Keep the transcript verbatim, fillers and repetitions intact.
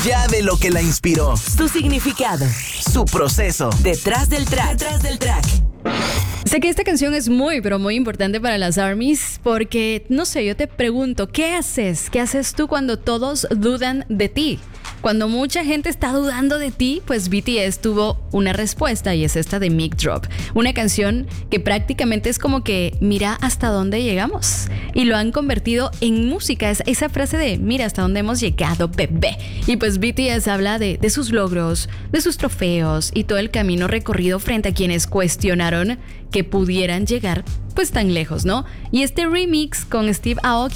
llave lo que la inspiró, Su significado. su proceso. Detrás del track. Detrás del track. Sé que esta canción es muy, pero muy importante para las ARMYs porque, no sé, yo te pregunto, ¿qué haces? ¿Qué haces tú cuando todos dudan de ti? Cuando mucha gente está dudando de ti, pues B T S tuvo una respuesta y es esta de Mic Drop. Una canción que prácticamente es como que mira hasta dónde llegamos. Y lo han convertido en música. Es esa frase de mira hasta dónde hemos llegado, bebé. Y pues B T S habla de, de sus logros, de sus trofeos y todo el camino recorrido frente a quienes cuestionaron que pudieran llegar pues tan lejos, ¿no? Y este remix con Steve Aoki